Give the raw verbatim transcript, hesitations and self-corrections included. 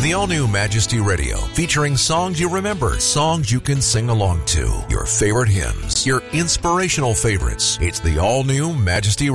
The all-new Majesty Radio, featuring songs you remember, songs you can sing along to, your favorite hymns, your inspirational favorites. It's the all-new Majesty